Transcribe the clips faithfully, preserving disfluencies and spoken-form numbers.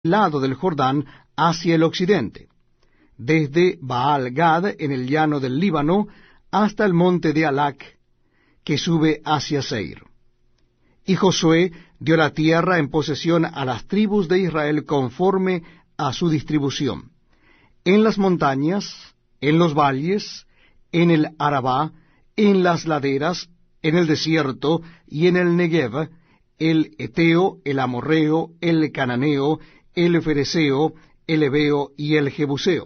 lado del Jordán hacia el occidente, desde Baal-Gad en el llano del Líbano hasta el monte de Alac, que sube hacia Seir. Y Josué dio la tierra en posesión a las tribus de Israel conforme a su distribución, en las montañas, en los valles, en el Arabá, en las laderas, en el desierto y en el Negev, el Eteo, el Amorreo, el Cananeo, el Fereseo, el Heveo y el Jebuseo.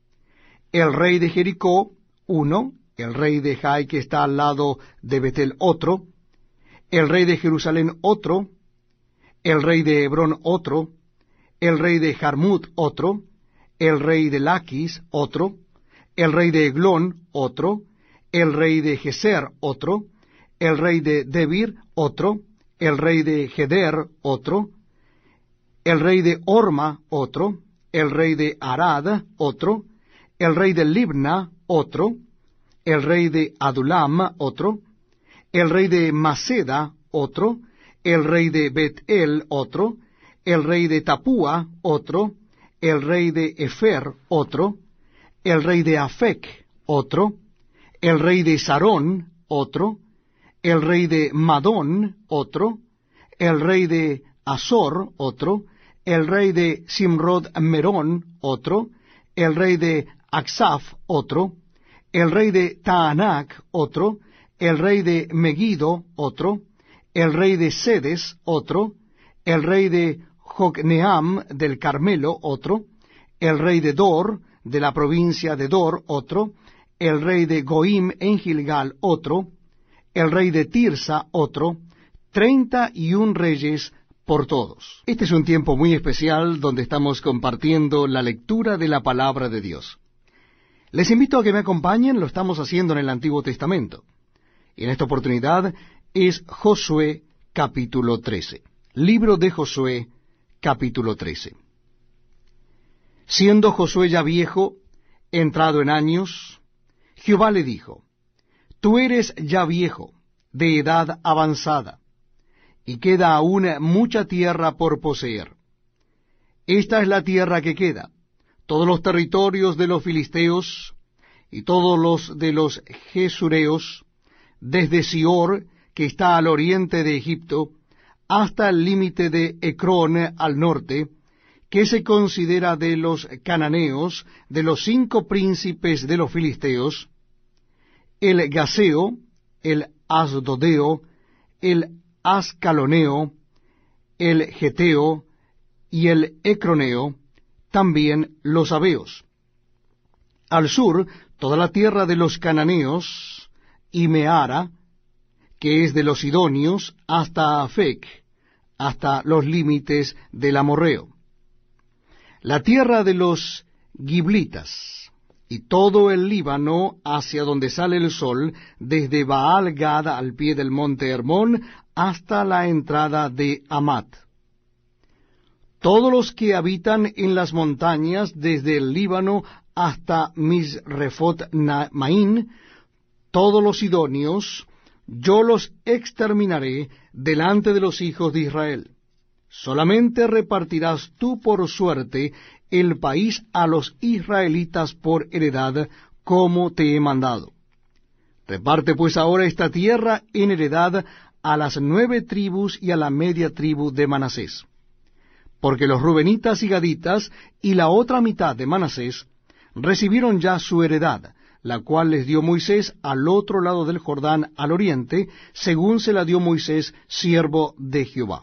El rey de Jericó, uno, el rey de Jai, que está al lado de Betel, otro, el rey de Jerusalén, otro, el rey de Hebrón, otro, el rey de Jarmut, otro, el rey de Laquis, otro, el rey de Eglón, otro, el rey de Geser, otro, el rey de Debir, otro, el rey de Geder, otro, el rey de Orma, otro, el rey de Arad, otro, el rey de Libna, otro, el rey de Adulam, otro, el rey de Maceda, otro, el rey de Bet-El, otro, el rey de Tapúa, otro, el rey de Efer, otro, el rey de Afec, otro, el rey de Sarón, otro, el rey de Madón, otro, el rey de Azor, otro, el rey de Simrod Merón, otro, el rey de Aksaf, otro, el rey de Taanac, otro, el rey de Megido, otro, el rey de Sedes, otro, el rey de Jocneam del Carmelo, otro, el rey de Dor, de la provincia de Dor, otro, el rey de Goim en Gilgal, otro, el rey de Tirsa, otro, treinta y un reyes por todos. Este es un tiempo muy especial donde estamos compartiendo la lectura de la palabra de Dios. Les invito a que me acompañen, lo estamos haciendo en el Antiguo Testamento. Y en esta oportunidad es Josué capítulo trece. Libro de Josué capítulo trece. Siendo Josué ya viejo, entrado en años, Jehová le dijo, Tú eres ya viejo, de edad avanzada, y queda aún mucha tierra por poseer. Esta es la tierra que queda, todos los territorios de los filisteos, y todos los de los gesureos, desde Sior, que está al oriente de Egipto, hasta el límite de Ecrón al norte, que se considera de los cananeos, de los cinco príncipes de los filisteos, el Gaseo, el Asdodeo, el Ascaloneo, el Geteo y el Ecroneo, también los Abeos. Al sur, toda la tierra de los cananeos, y Meara, que es de los sidonios, hasta Afec, hasta los límites del Amorreo. La tierra de los giblitas, y todo el Líbano hacia donde sale el sol, desde Baal-Gad al pie del monte Hermón, hasta la entrada de Amat. Todos los que habitan en las montañas, desde el Líbano hasta Misrefot-Maín, todos los sidonios, yo los exterminaré delante de los hijos de Israel. Solamente repartirás tú por suerte el país a los israelitas por heredad, como te he mandado. Reparte pues ahora esta tierra en heredad a las nueve tribus y a la media tribu de Manasés. Porque los rubenitas y gaditas y la otra mitad de Manasés recibieron ya su heredad, la cual les dio Moisés al otro lado del Jordán al oriente, según se la dio Moisés, siervo de Jehová.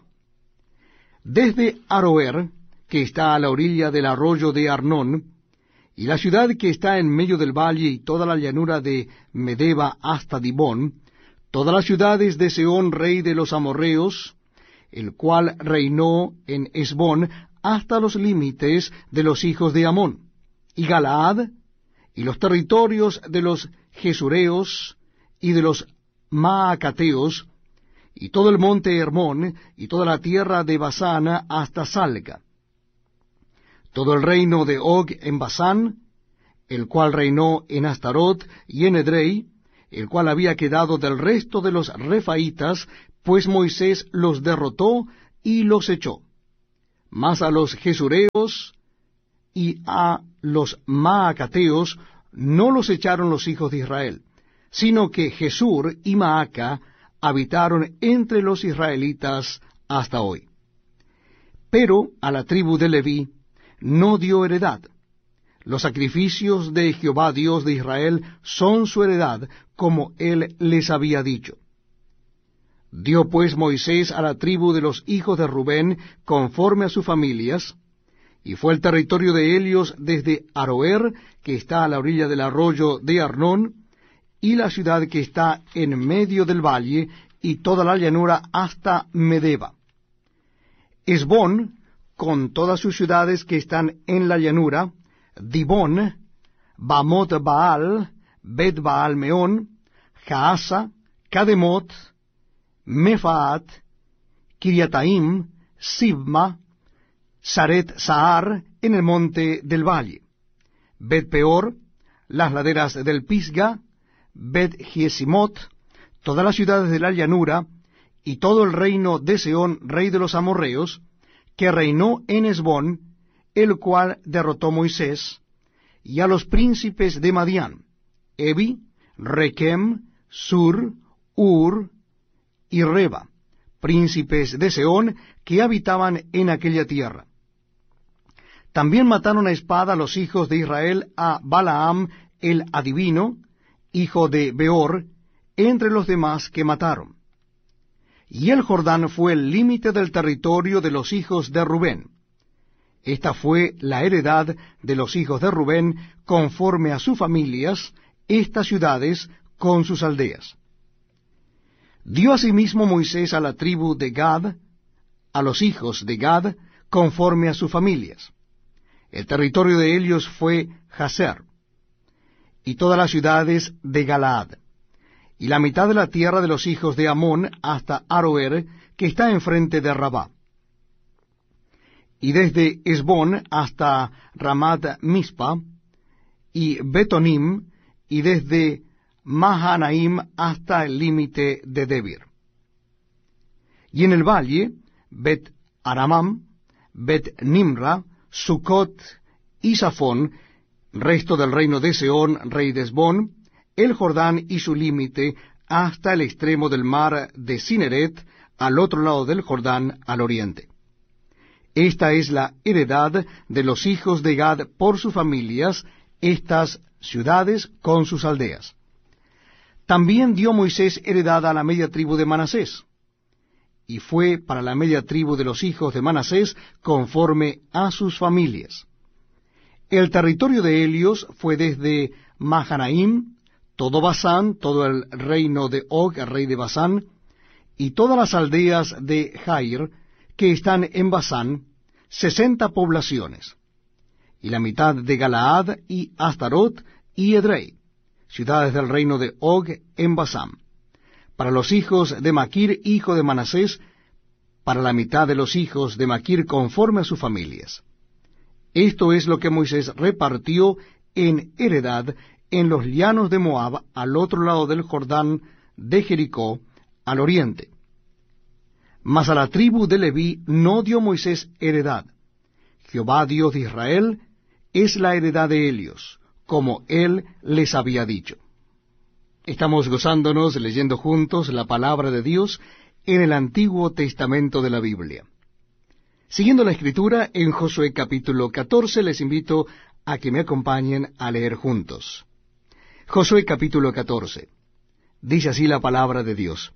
Desde Aroer, que está a la orilla del arroyo de Arnón, y la ciudad que está en medio del valle y toda la llanura de Medeba hasta Dibón, todas las ciudades de Sehón, rey de los amorreos, el cual reinó en Esbón hasta los límites de los hijos de Amón, y Galaad, y los territorios de los gesureos y de los maacateos, y todo el monte Hermón, y toda la tierra de Basán hasta Salca. Todo el reino de Og en Basán, el cual reinó en Astarot y en Edrei, el cual había quedado del resto de los refaitas, pues Moisés los derrotó y los echó. mas a los gesureos y a los maacateos no los echaron los hijos de Israel, sino que Jesur y Maaca habitaron entre los israelitas hasta hoy. Pero a la tribu de Leví no dio heredad. Los sacrificios de Jehová Dios de Israel son su heredad, como él les había dicho. Dio pues Moisés a la tribu de los hijos de Rubén conforme a sus familias, y fue el territorio de ellos desde Aroer, que está a la orilla del arroyo de Arnón, y la ciudad que está en medio del valle, y toda la llanura hasta Medeba. Esbón, con todas sus ciudades que están en la llanura, Dibón, Bamot Baal, Bet Baal Meón, Jaasa, Kademot, Mefaat, Kiriataim, Sibma, Saret Sahar, en el monte del valle, Bet Peor, las laderas del Pisga, Bet Jesimot, todas las ciudades de la llanura, y todo el reino de Seón, rey de los amorreos, que reinó en Esbón, el cual derrotó Moisés, y a los príncipes de Madián, Evi, Rekem, Sur, Ur y Reba, príncipes de Seón, que habitaban en aquella tierra. También mataron a espada los hijos de Israel a Balaam el adivino, hijo de Beor, entre los demás que mataron. Y el Jordán fue el límite del territorio de los hijos de Rubén. Esta fue la heredad de los hijos de Rubén, conforme a sus familias, estas ciudades con sus aldeas. Dio asimismo Moisés a la tribu de Gad, a los hijos de Gad, conforme a sus familias. El territorio de ellos fue Jazer, y todas las ciudades de Galaad, y la mitad de la tierra de los hijos de Amón hasta Aroer, que está enfrente de Rabá, y desde Esbón hasta Ramat Mispa, y Betonim, y desde Mahanaim hasta el límite de Debir. Y en el valle, Bet Aramam, Bet Nimra, Sucot y Safón, resto del reino de Seón, rey de Esbón, el Jordán y su límite, hasta el extremo del mar de Cineret, al otro lado del Jordán, al oriente. Esta es la heredad de los hijos de Gad por sus familias, estas ciudades con sus aldeas. También dio Moisés heredad a la media tribu de Manasés, y fue para la media tribu de los hijos de Manasés conforme a sus familias. El territorio de ellos fue desde Mahanaim, todo Basán, todo el reino de Og, el rey de Basán, y todas las aldeas de Jair, que están en Basán, sesenta poblaciones, y la mitad de Galaad, y Astarot, y Edrei, ciudades del reino de Og en Basán, para los hijos de Maquir, hijo de Manasés, para la mitad de los hijos de Maquir conforme a sus familias. Esto es lo que Moisés repartió en heredad en los llanos de Moab, al otro lado del Jordán de Jericó, al oriente. Mas a la tribu de Leví no dio Moisés heredad. Jehová Dios de Israel es la heredad de ellos, como él les había dicho. Estamos gozándonos leyendo juntos la palabra de Dios en el Antiguo Testamento de la Biblia. Siguiendo la escritura en Josué capítulo catorce, les invito a que me acompañen a leer juntos. Josué capítulo catorce. Dice así la palabra de Dios.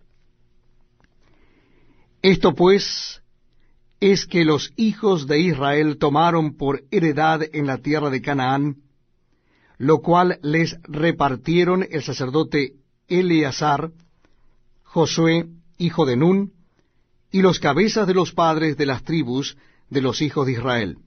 Esto pues es que los hijos de Israel tomaron por heredad en la tierra de Canaán, lo cual les repartieron el sacerdote Eleazar, Josué, hijo de Nun, y los cabezas de los padres de las tribus de los hijos de Israel.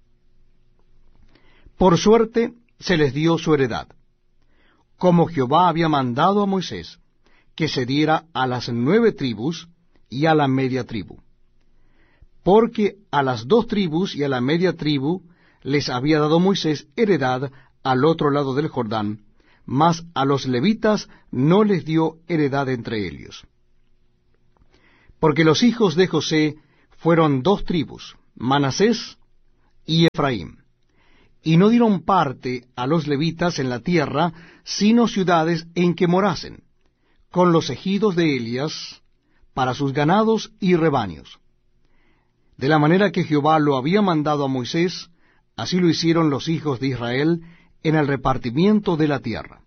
Por suerte se les dio su heredad, como Jehová había mandado a Moisés, que se diera a las nueve tribus y a la media tribu. Porque a las dos tribus y a la media tribu les había dado Moisés heredad al otro lado del Jordán, mas a los levitas no les dio heredad entre ellos. Porque los hijos de José fueron dos tribus, Manasés y Efraín. Y no dieron parte a los levitas en la tierra, sino ciudades en que morasen, con los ejidos de Elias, para sus ganados y rebaños. De la manera que Jehová lo había mandado a Moisés, así lo hicieron los hijos de Israel en el repartimiento de la tierra.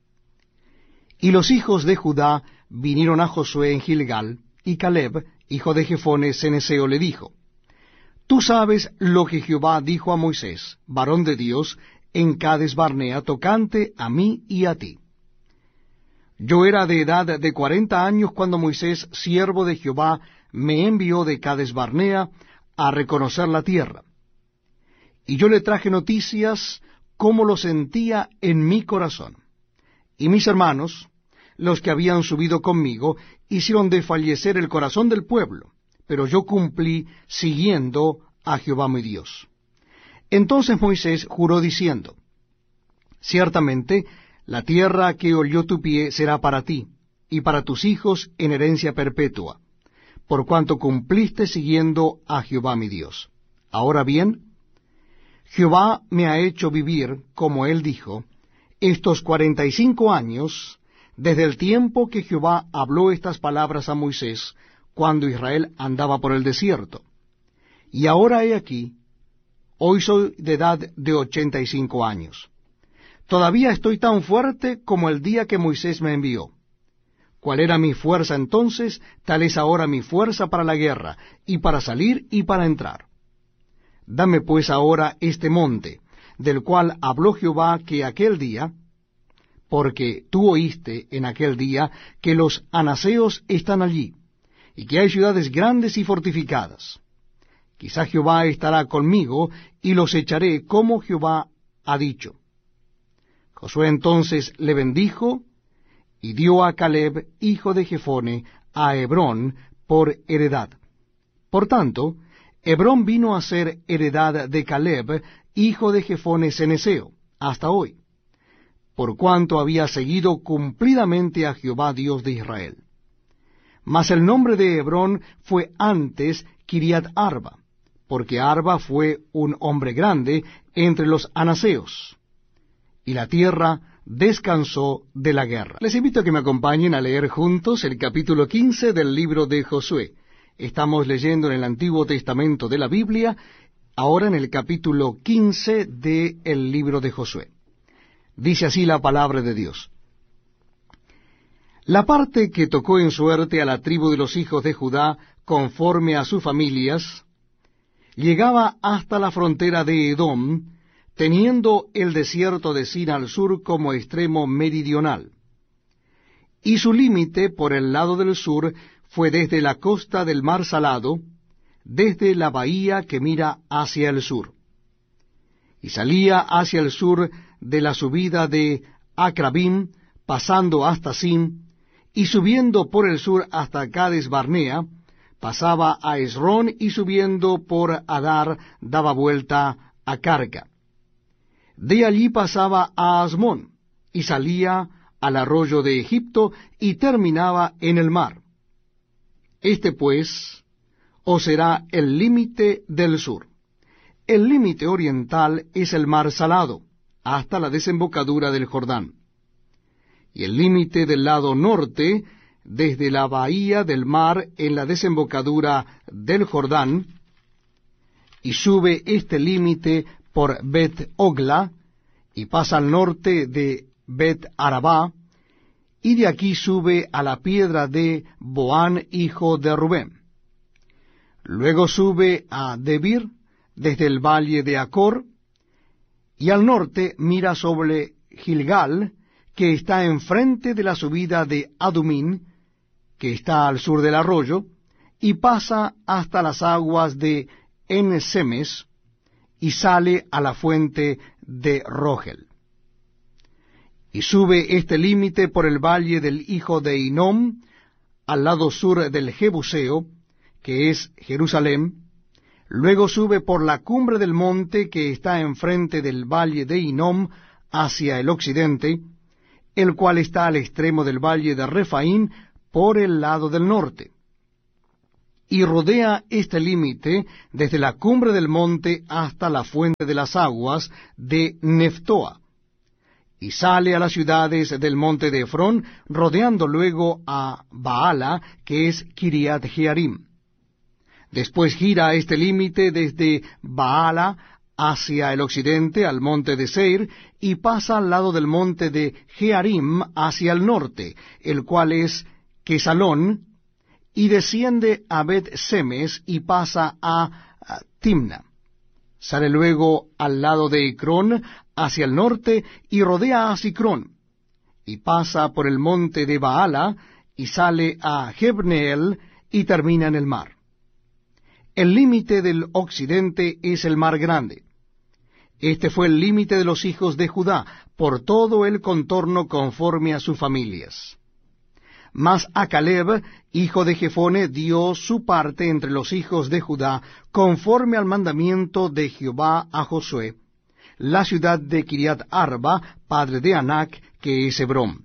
Y los hijos de Judá vinieron a Josué en Gilgal, y Caleb, hijo de Jefone ceneseo, le dijo: Tú sabes lo que Jehová dijo a Moisés, varón de Dios, en Cades Barnea, tocante a mí y a ti. Yo era de edad de cuarenta años cuando Moisés, siervo de Jehová, me envió de Cades Barnea a reconocer la tierra. Y yo le traje noticias cómo lo sentía en mi corazón. Y mis hermanos, los que habían subido conmigo, hicieron desfallecer el corazón del pueblo, pero yo cumplí siguiendo a Jehová mi Dios. Entonces Moisés juró diciendo: Ciertamente la tierra que olió tu pie será para ti, y para tus hijos en herencia perpetua, por cuanto cumpliste siguiendo a Jehová mi Dios. Ahora bien, Jehová me ha hecho vivir, como él dijo, estos cuarenta y cinco años, desde el tiempo que Jehová habló estas palabras a Moisés, cuando Israel andaba por el desierto. Y ahora he aquí, hoy soy de edad de ochenta y cinco años. Todavía estoy tan fuerte como el día que Moisés me envió. ¿Cuál era mi fuerza entonces? Tal es ahora mi fuerza para la guerra, y para salir y para entrar. Dame pues ahora este monte, del cual habló Jehová que aquel día, porque tú oíste en aquel día que los anaseos están allí, y que hay ciudades grandes y fortificadas. Quizá Jehová estará conmigo, y los echaré como Jehová ha dicho. Josué entonces le bendijo, y dio a Caleb, hijo de Jefone, a Hebrón por heredad. Por tanto, Hebrón vino a ser heredad de Caleb, hijo de Jefone ceneseo, hasta hoy, por cuanto había seguido cumplidamente a Jehová Dios de Israel. Mas el nombre de Hebrón fue antes Kiriat Arba, porque Arba fue un hombre grande entre los anaseos, y la tierra descansó de la guerra. Les invito a que me acompañen a leer juntos el capítulo quince del libro de Josué. Estamos leyendo en el Antiguo Testamento de la Biblia, ahora en el capítulo quince del libro de Josué. Dice así la palabra de Dios. La parte que tocó en suerte a la tribu de los hijos de Judá, conforme a sus familias, llegaba hasta la frontera de Edom, teniendo el desierto de Sin al sur como extremo meridional. Y su límite por el lado del sur fue desde la costa del mar Salado, desde la bahía que mira hacia el sur. Y salía hacia el sur de la subida de Acrabim, pasando hasta Sin, y subiendo por el sur hasta Cades Barnea, pasaba a Esrón, y subiendo por Adar daba vuelta a Carca. De allí pasaba a Asmón, y salía al arroyo de Egipto, y terminaba en el mar. Este pues os será el límite del sur. El límite oriental es el mar Salado, hasta la desembocadura del Jordán. Y el límite del lado norte, desde la bahía del mar en la desembocadura del Jordán, y sube este límite por Bet Ogla, y pasa al norte de Bet Arabá, y de aquí sube a la piedra de Boán, hijo de Rubén. Luego sube a Debir, desde el valle de Acor, y al norte mira sobre Gilgal, que está enfrente de la subida de Adumín, que está al sur del arroyo, y pasa hasta las aguas de En-Semes, y sale a la fuente de Rogel. Y sube este límite por el valle del hijo de Hinnom, al lado sur del Jebuseo, que es Jerusalén. Luego sube por la cumbre del monte que está enfrente del valle de Hinnom hacia el occidente, el cual está al extremo del valle de Refaín por el lado del norte. y rodea este límite desde la cumbre del monte hasta la fuente de las aguas de Neftoa, y sale a las ciudades del monte de Efrón, rodeando luego a Baala, que es Kiriat Jearim. Después gira este límite desde Baala hacia el occidente al monte de Seir, y pasa al lado del monte de Jearim hacia el norte, el cual es Quesalón, y desciende a Bet-Semes y pasa a, a Timna. Sale luego al lado de Ecrón hacia el norte y rodea a Sicrón, y pasa por el monte de Baala y sale a Jebneel y termina en el mar. El límite del occidente es el mar grande. Este fue el límite de los hijos de Judá, por todo el contorno conforme a sus familias. Mas a Caleb, hijo de Jefone, dio su parte entre los hijos de Judá, conforme al mandamiento de Jehová a Josué, la ciudad de Kiriat Arba, padre de Anac, que es Hebrón.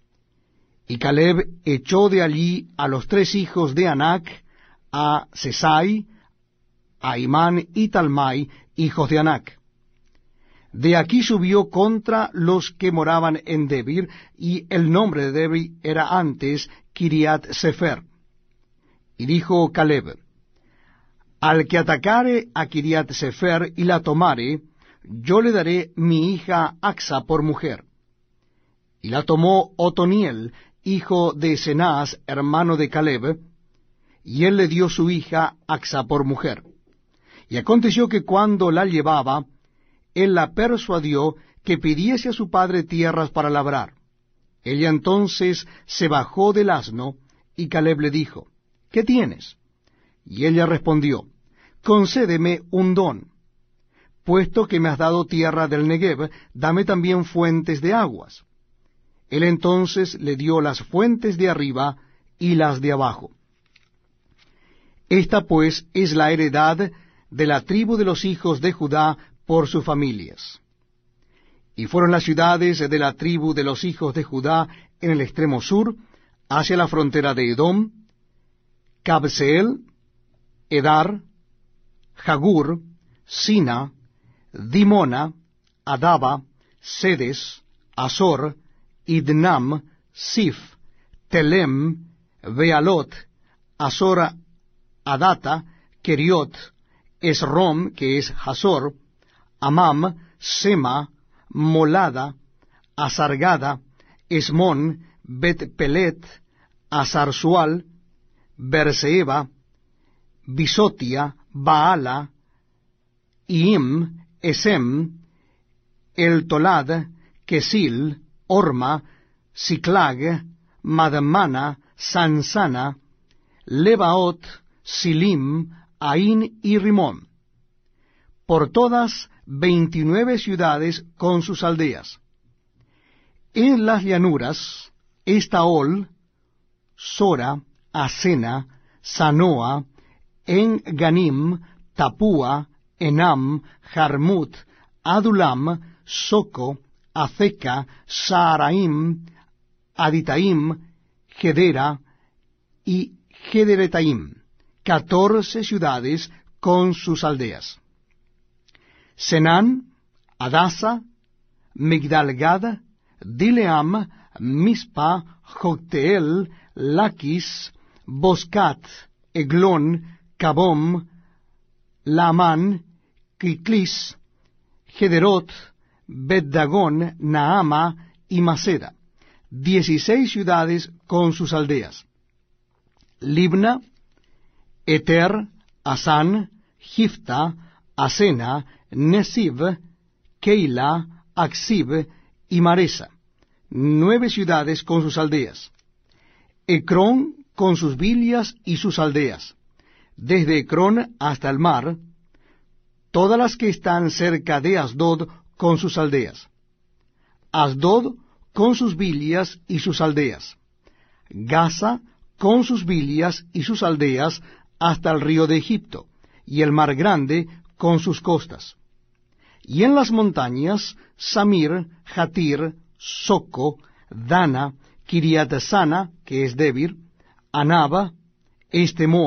Y Caleb echó de allí a los tres hijos de Anac, a Sesai, a Imán y Talmai, hijos de Anac. De aquí subió contra los que moraban en Debir, y el nombre de Debir era antes Kiriat Sefer. Y dijo Caleb: Al que atacare a Kiriat Sefer y la tomare, yo le daré mi hija Axa por mujer. Y la tomó Otoniel, hijo de Cenaz, hermano de Caleb, y él le dio su hija Axa por mujer. Y aconteció que cuando la llevaba, él la persuadió que pidiese a su padre tierras para labrar. Ella entonces se bajó del asno, y Caleb le dijo: ¿Qué tienes? Y ella respondió: Concédeme un don. Puesto que me has dado tierra del Negev, dame también fuentes de aguas. Él entonces le dio las fuentes de arriba y las de abajo. Esta pues es la heredad de la tribu de los hijos de Judá por sus familias. Y fueron las ciudades de la tribu de los hijos de Judá en el extremo sur, hacia la frontera de Edom: Cabseel, Edar, Jagur, Sina, Dimona, Adaba, Sedes, Azor, Idnam, Sif, Telem, Bealot, Azor, Adata, Keriot, Esrom, que es Hazor, Amam, Sema, Molada, Asargada, Esmón, Bet-Pelet, Asarsual, Berseba, Bisotia, Baala, Iim, Esem, El Tolad, Kesil, Orma, Siclag, Madmana, Sansana, Lebaot, Silim, Ain y Rimón. Por todas veintinueve ciudades con sus aldeas. En las llanuras, Estaol, Sora, Asena, Sanoa, En Ganim, Tapúa, Enam, Jarmut, Adulam, Soco, Azeca, Saaraim, Aditaim, Gedera y Gederetaim, catorce ciudades con sus aldeas. Senán, Adasa, Migdalgad, Dileam, Mispa, Jocteel, Laquis, Boscat, Eglón, Cabom, Laamán, Quiclis, Gederot, Bet-Dagón, Naama y Maceda, dieciséis ciudades con sus aldeas. Libna, Eter, Asán, Gifta, Asena, Nesib, Keila, Aksib y Maresa, nueve ciudades con sus aldeas. Ecrón con sus villas y sus aldeas, desde Ecrón hasta el mar, todas las que están cerca de Asdod con sus aldeas. Asdod con sus villas y sus aldeas. Gaza con sus villas y sus aldeas hasta el río de Egipto, y el mar grande con sus costas. Y en las montañas, Samir, Jatir, Soco, Dana, Kiriat Sana, que es Debir, Anaba, Estemoa,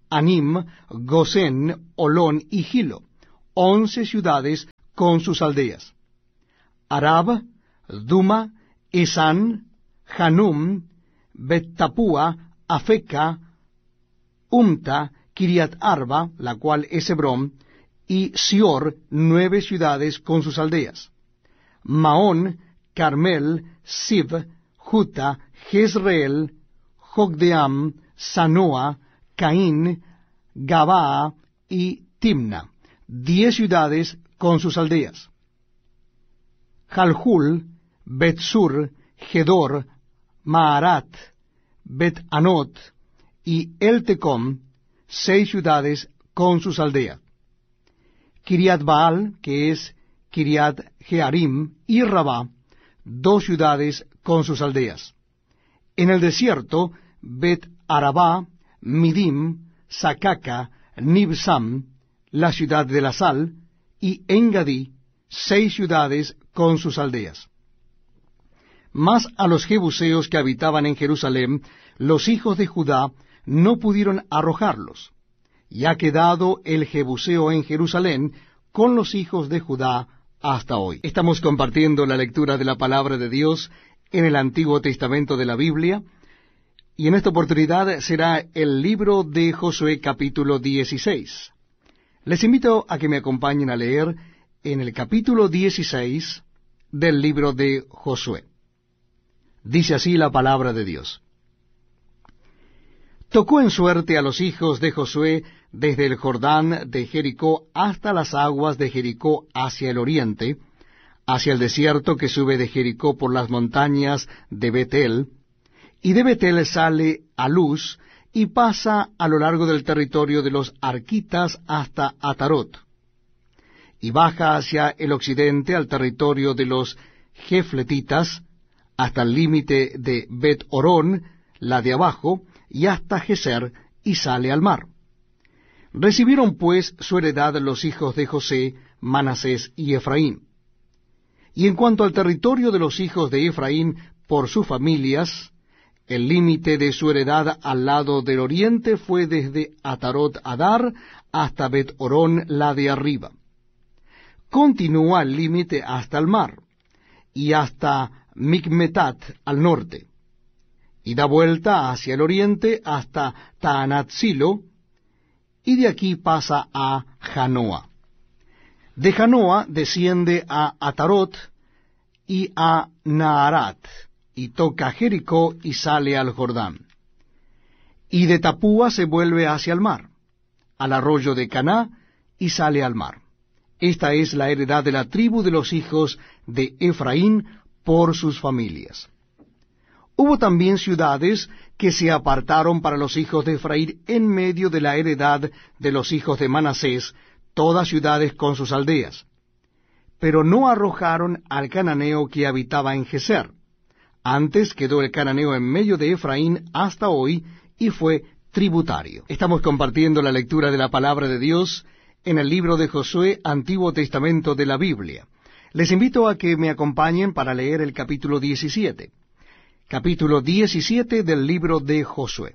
Anim, Gosén, Olón y Gilo, once ciudades con sus aldeas. Arab, Duma, Esán, Hanum, Bet-Tapúa, Afeca, Umta, Kiriat Arba, la cual es Hebrón, y Sior, nueve ciudades con sus aldeas. Maón, Carmel, Sib, Juta, Jezreel, Jogdeam, Sanoa, Caín, Gabaa y Timna, diez ciudades con sus aldeas. Jalhul, Bet-Sur, Gedor, Maarat, Bet-Anot y Eltecom, seis ciudades con sus aldeas. Kiriat Baal, que es Kiriat Jearim, y Rabá, dos ciudades con sus aldeas. En el desierto, Bet-Arabá, Midim, Sacaca, Nibsam, la ciudad de la sal, y Engadí, seis ciudades con sus aldeas. Mas a los jebuseos que habitaban en Jerusalén, los hijos de Judá no pudieron arrojarlos, y ha quedado el jebuseo en Jerusalén con los hijos de Judá hasta hoy. Estamos compartiendo la lectura de la palabra de Dios en el Antiguo Testamento de la Biblia, y en esta oportunidad será el libro de Josué capítulo dieciséis. Les invito a que me acompañen a leer en el capítulo dieciséis del libro de Josué. Dice así la palabra de Dios. Tocó en suerte a los hijos de Josué desde el Jordán de Jericó hasta las aguas de Jericó hacia el oriente, hacia el desierto que sube de Jericó por las montañas de Betel, y de Betel sale a Luz y pasa a lo largo del territorio de los arquitas hasta Atarot, y baja hacia el occidente al territorio de los jefletitas, hasta el límite de Bet-Orón, la de abajo, y hasta Geser, y sale al mar. Recibieron pues su heredad los hijos de José, Manasés y Efraín. Y en cuanto al territorio de los hijos de Efraín por sus familias, el límite de su heredad al lado del oriente fue desde Atarot Adar hasta Bet-Orón, la de arriba. Continúa el límite hasta el mar, y hasta Micmetat al norte, y da vuelta hacia el oriente hasta Taanatzilo, y de aquí pasa a Janoa. De Janoa desciende a Atarot y a Naarat, y toca Jericó y sale al Jordán. Y de Tapúa se vuelve hacia el mar, al arroyo de Caná, y sale al mar. Esta es la heredad de la tribu de los hijos de Efraín por sus familias. Hubo también ciudades que se apartaron para los hijos de Efraín en medio de la heredad de los hijos de Manasés, todas ciudades con sus aldeas. Pero no arrojaron al cananeo que habitaba en Geser. Antes quedó el cananeo en medio de Efraín hasta hoy, y fue tributario. Estamos compartiendo la lectura de la palabra de Dios en el libro de Josué, Antiguo Testamento de la Biblia. Les invito a que me acompañen para leer el capítulo diecisiete. Capítulo diecisiete del libro de Josué.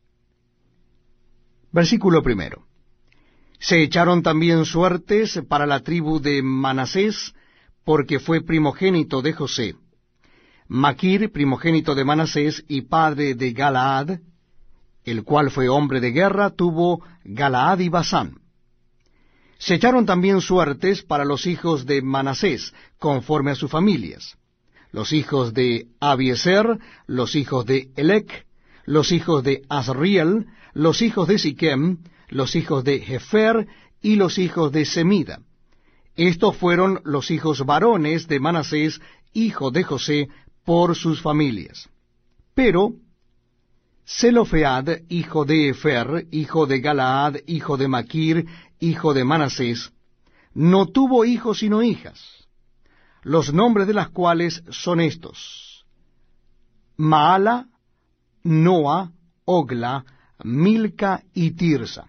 Versículo primero. Se echaron también suertes para la tribu de Manasés, porque fue primogénito de José. Maquir, primogénito de Manasés y padre de Galaad, el cual fue hombre de guerra, tuvo Galaad y Basán. Se echaron también suertes para los hijos de Manasés, conforme a sus familias. Los hijos de Abiezer, los hijos de Elec, los hijos de Asriel, los hijos de Siquem, los hijos de Jefer y los hijos de Semida. Estos fueron los hijos varones de Manasés, hijo de José, por sus familias. Pero Zelofead, hijo de Efer, hijo de Galaad, hijo de Maquir, hijo de Manasés, no tuvo hijos sino hijas, los nombres de las cuales son estos: Maala, Noa, Ogla, Milca y Tirsa.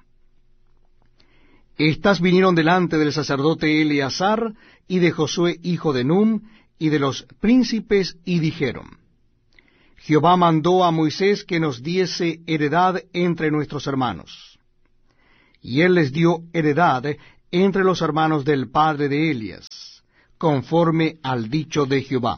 Estas vinieron delante del sacerdote Eleazar y de Josué hijo de Num y de los príncipes, y dijeron: Jehová mandó a Moisés que nos diese heredad entre nuestros hermanos. y él les dio heredad entre los hermanos del padre de Elias, conforme al dicho de Jehová.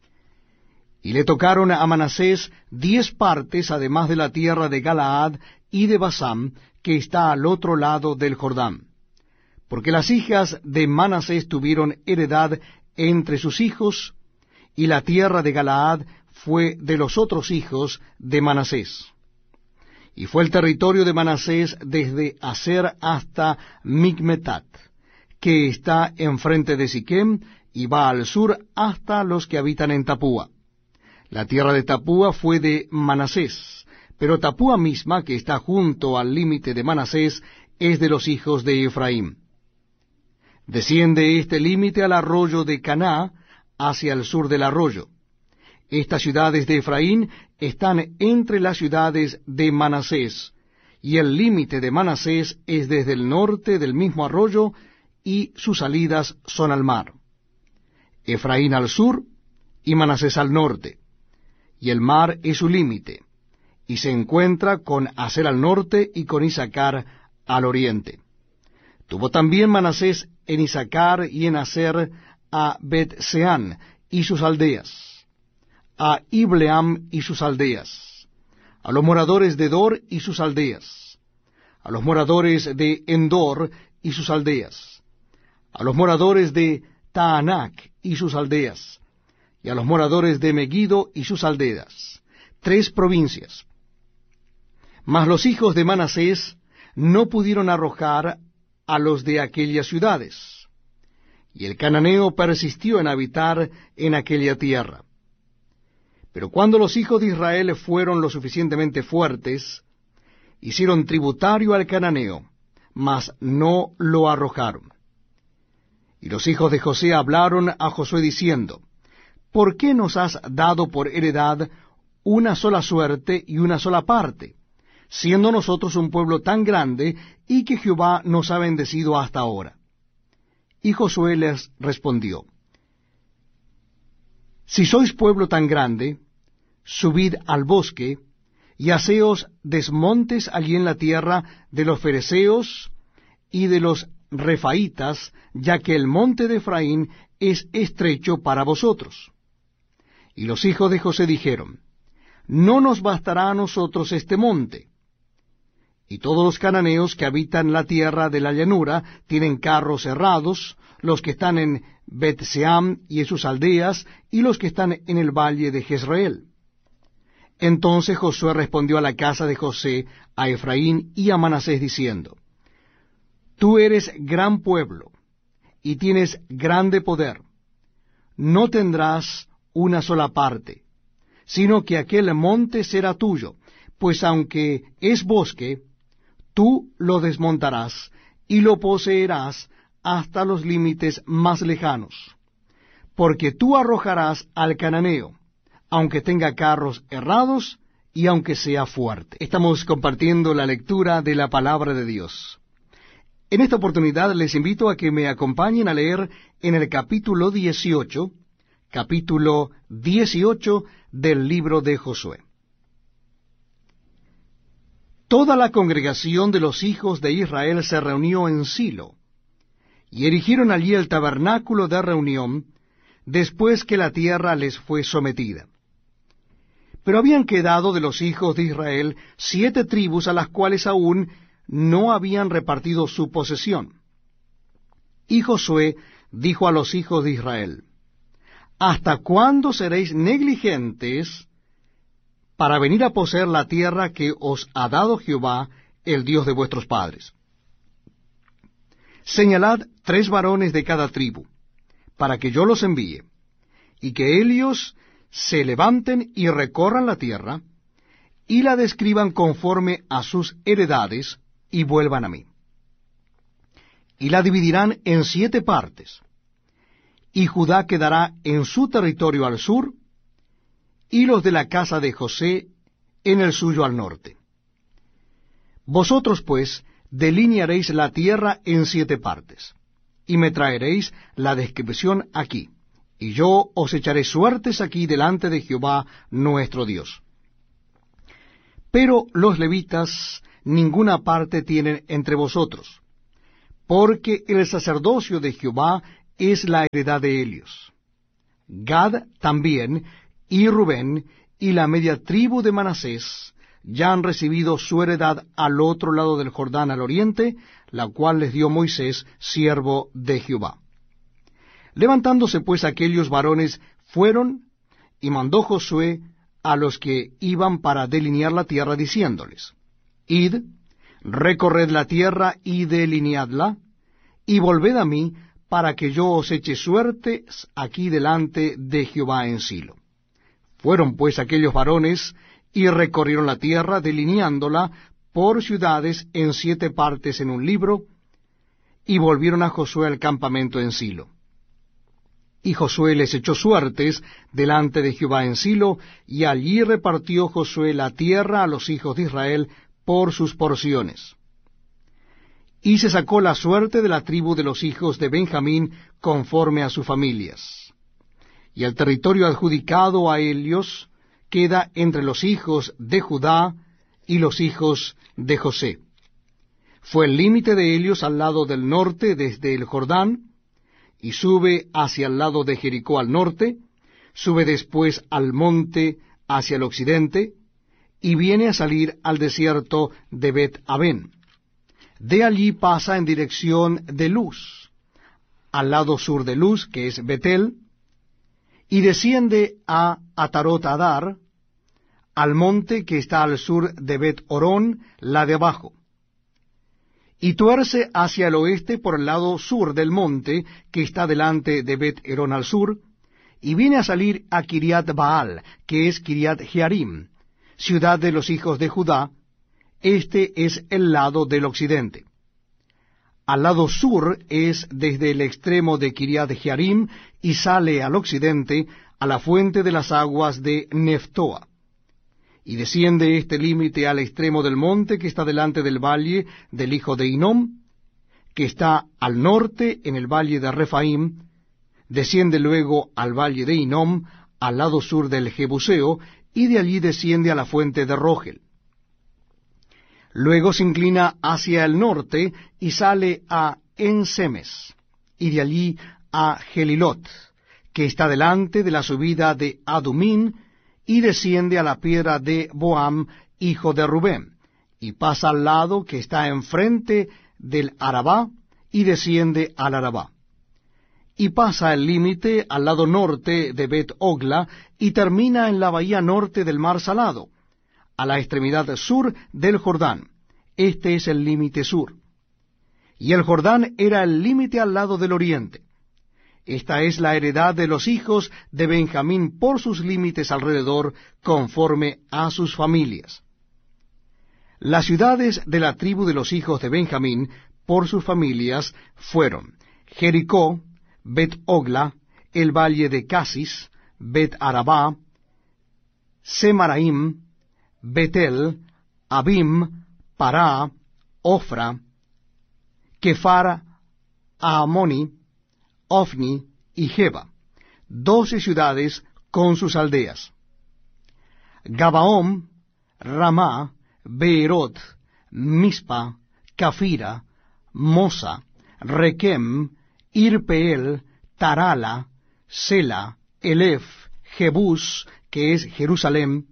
Y le tocaron a Manasés diez partes, además de la tierra de Galaad y de Basán, que está al otro lado del Jordán, porque las hijas de Manasés tuvieron heredad entre sus hijos, y la tierra de Galaad fue de los otros hijos de Manasés. Y fue el territorio de Manasés desde Aser hasta Micmetat, que está enfrente de Siquem, y va al sur hasta los que habitan en Tapúa. La tierra de Tapúa fue de Manasés, pero Tapúa misma, que está junto al límite de Manasés, es de los hijos de Efraín. Desciende este límite al arroyo de Caná, hacia el sur del arroyo. Estas ciudades de Efraín están entre las ciudades de Manasés, y el límite de Manasés es desde el norte del mismo arroyo, y sus salidas son al mar. Efraín al sur, y Manasés al norte, y el mar es su límite, y se encuentra con Aser al norte y con Isacar al oriente. Tuvo también Manasés en Isacar y en Aser a Bet-Seán y sus aldeas, a Ibleam y sus aldeas, a los moradores de Dor y sus aldeas, a los moradores de Endor y sus aldeas, a los moradores de Taanac y sus aldeas, y a los moradores de Megiddo y sus aldeas, tres provincias. Mas los hijos de Manasés no pudieron arrojar a los de aquellas ciudades, y el cananeo persistió en habitar en aquella tierra. Pero cuando los hijos de Israel fueron lo suficientemente fuertes, hicieron tributario al cananeo, mas no lo arrojaron. Y los hijos de José hablaron a Josué diciendo, ¿por qué nos has dado por heredad una sola suerte y una sola parte, siendo nosotros un pueblo tan grande y que Jehová nos ha bendecido hasta ahora? Y Josué les respondió, si sois pueblo tan grande, subid al bosque, y haceos desmontes allí en la tierra de los fereceos y de los refaítas, ya que el monte de Efraín es estrecho para vosotros. Y los hijos de José dijeron, no nos bastará a nosotros este monte. Y todos los cananeos que habitan la tierra de la llanura tienen carros herrados, los que están en Bet-Seam y en sus aldeas, y los que están en el valle de Jezreel. Entonces Josué respondió a la casa de José, a Efraín y a Manasés, diciendo, tú eres gran pueblo, y tienes grande poder. No tendrás una sola parte, sino que aquel monte será tuyo, pues aunque es bosque, tú lo desmontarás y lo poseerás hasta los límites más lejanos, porque tú arrojarás al cananeo, aunque tenga carros herrados y aunque sea fuerte. Estamos compartiendo la lectura de la palabra de Dios. En esta oportunidad les invito a que me acompañen a leer en el capítulo dieciocho, capítulo dieciocho del libro de Josué. Toda la congregación de los hijos de Israel se reunió en Silo, y erigieron allí el tabernáculo de reunión, después que la tierra les fue sometida. Pero habían quedado de los hijos de Israel siete tribus a las cuales aún no habían repartido su posesión. Y Josué dijo a los hijos de Israel, ¿hasta cuándo seréis negligentes para venir a poseer la tierra que os ha dado Jehová, el Dios de vuestros padres? Señalad tres varones de cada tribu, para que yo los envíe, y que ellos se levanten y recorran la tierra, y la describan conforme a sus heredades, y vuelvan a mí. Y la dividirán en siete partes, y Judá quedará en su territorio al sur, y los de la casa de José en el suyo al norte. Vosotros, pues, delinearéis la tierra en siete partes, y me traeréis la descripción aquí, y yo os echaré suertes aquí delante de Jehová nuestro Dios. Pero los levitas ninguna parte tienen entre vosotros, porque el sacerdocio de Jehová es la heredad de ellos. Gad también, y Rubén, y la media tribu de Manasés, ya han recibido su heredad al otro lado del Jordán al oriente, la cual les dio Moisés, siervo de Jehová. Levantándose pues aquellos varones, fueron, y mandó Josué a los que iban para delinear la tierra, diciéndoles: Id, recorred la tierra y delineadla, y volved a mí, para que yo os eche suertes aquí delante de Jehová en Silo. Fueron pues aquellos varones, y recorrieron la tierra, delineándola por ciudades en siete partes en un libro, y volvieron a Josué al campamento en Silo. Y Josué les echó suertes delante de Jehová en Silo, y allí repartió Josué la tierra a los hijos de Israel por sus porciones. Y se sacó la suerte de la tribu de los hijos de Benjamín conforme a sus familias. Y el territorio adjudicado a ellos queda entre los hijos de Judá y los hijos de José. Fue el límite de ellos al lado del norte desde el Jordán, y sube hacia el lado de Jericó al norte, sube después al monte hacia el occidente, y viene a salir al desierto de Bet-Aven. De allí pasa en dirección de Luz, al lado sur de Luz, que es Betel, y desciende a Atarot Adar, al monte que está al sur de Bet-Orón, la de abajo, y tuerce hacia el oeste por el lado sur del monte que está delante de Bet-Herón al sur, y viene a salir a Kiriat Baal, que es Kiriat Jearim, ciudad de los hijos de Judá. Este es el lado del occidente. Al lado sur es desde el extremo de Kiriat Jearim, y sale al occidente a la fuente de las aguas de Neftoa. Y desciende este límite al extremo del monte que está delante del valle del hijo de Hinnom, que está al norte en el valle de Refaim, desciende luego al valle de Hinnom, al lado sur del Jebuseo, y de allí desciende a la fuente de Rogel. Luego se inclina hacia el norte y sale a Ensemes, y de allí a Gelilot, que está delante de la subida de Adumín, y desciende a la piedra de Boam, hijo de Rubén, y pasa al lado que está enfrente del Arabá, y desciende al Arabá. Y pasa el límite al lado norte de Bet-Ogla, y termina en la bahía norte del mar Salado, a la extremidad sur del Jordán. Este es el límite sur. Y el Jordán era el límite al lado del oriente. Esta es la heredad de los hijos de Benjamín por sus límites alrededor, conforme a sus familias. Las ciudades de la tribu de los hijos de Benjamín por sus familias fueron Jericó, Bet-Ogla, el valle de Casis, Bet-Arabá, Semaraim, Betel, Abim, Pará, Ofra, Kefar, Aamoni, Ofni y Jeba, doce ciudades con sus aldeas. Gabaón, Ramá, Beerot, Mispa, Cafira, Mosa, Requem, Irpeel, Tarala, Sela, Elef, Jebús, que es Jerusalén,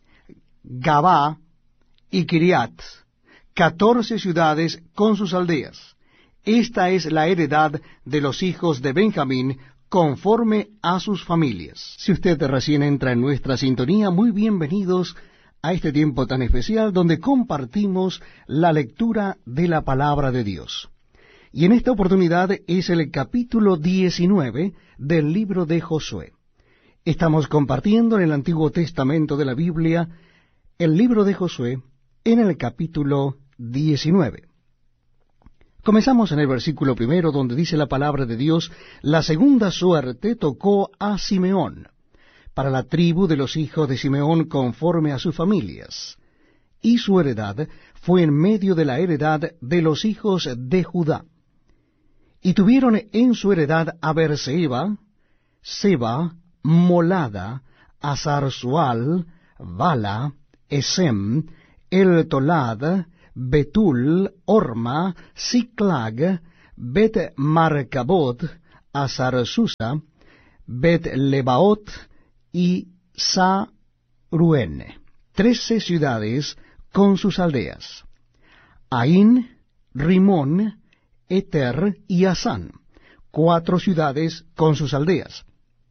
Gabá y Kiriat, catorce ciudades con sus aldeas. Esta es la heredad de los hijos de Benjamín, conforme a sus familias. Si usted recién entra en nuestra sintonía, muy bienvenidos a este tiempo tan especial donde compartimos la lectura de la palabra de Dios. Y en esta oportunidad es el capítulo diecinueve del libro de Josué. Estamos compartiendo en el Antiguo Testamento de la Biblia el libro de Josué en el capítulo diecinueve. Comenzamos en el versículo primero, donde dice la palabra de Dios: la segunda suerte tocó a Simeón, para la tribu de los hijos de Simeón conforme a sus familias, y su heredad fue en medio de la heredad de los hijos de Judá. Y tuvieron en su heredad a Beerseba, Seba, Molada, Azar-Sual, Bala, Esem, El Tolad, Betul, Orma, Siclag, Bet Marcabot, Azar-Susa, Bet Lebaot y Saruene, trece ciudades con sus aldeas. Ain, Rimón, Eter y Asán, cuatro ciudades con sus aldeas.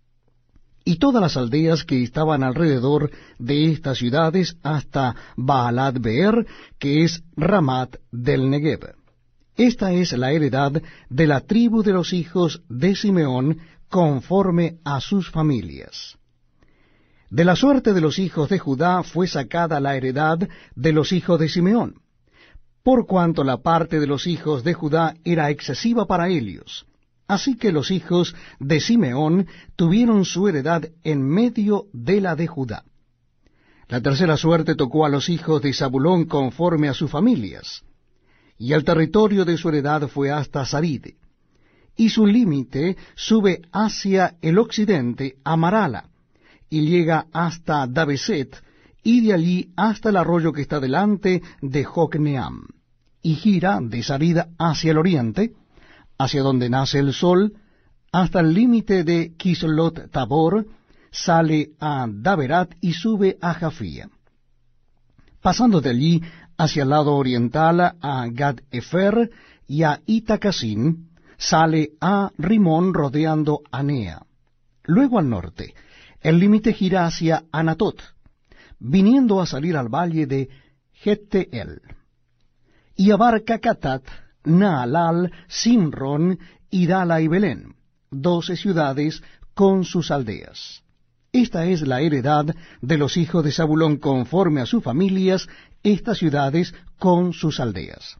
Y todas las aldeas que estaban alrededor de estas ciudades hasta Baalat Beer, que es Ramat del Negev. Esta es la heredad de la tribu de los hijos de Simeón, conforme a sus familias. De la suerte de los hijos de Judá fue sacada la heredad de los hijos de Simeón, por cuanto la parte de los hijos de Judá era excesiva para ellos. Así que los hijos de Simeón tuvieron su heredad en medio de la de Judá. La tercera suerte tocó a los hijos de Zabulón conforme a sus familias, y el territorio de su heredad fue hasta Sarid, y su límite sube hacia el occidente a Marala, y llega hasta Dabeset, y de allí hasta el arroyo que está delante de Jocneam, y gira de Sarid hacia el oriente, hacia donde nace el sol, hasta el límite de Kislot Tabor, sale a Daberat y sube a Jafía. Pasando de allí hacia el lado oriental a Gad-Efer y a Itacasin, sale a Rimón rodeando a Nea. Luego al norte, el límite gira hacia Anatot, viniendo a salir al valle de Jetteel, y abarca Catat, Naalal, Simron, Idala y Belén, doce ciudades con sus aldeas. Esta es la heredad de los hijos de Zabulón conforme a sus familias, estas ciudades con sus aldeas.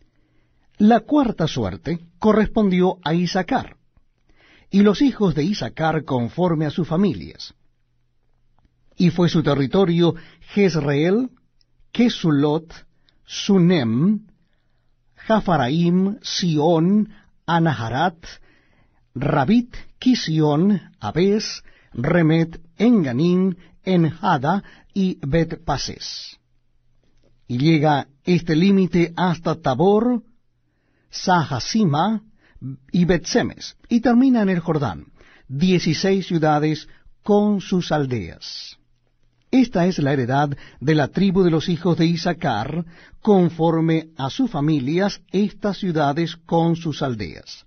La cuarta suerte correspondió a Isaacar, y los hijos de Isaacar conforme a sus familias. Y fue su territorio Jezreel, Kesulot, Sunem, Jafaraim, Sion, Anaharat, Rabit, Kisión, Abes, Remet, Enganim, Enjada y Bet-Pases. Y llega este límite hasta Tabor, Sahasima y Bet-Semes, y termina en el Jordán, dieciséis ciudades con sus aldeas. Esta es la heredad de la tribu de los hijos de Isaacar, conforme a sus familias, estas ciudades con sus aldeas.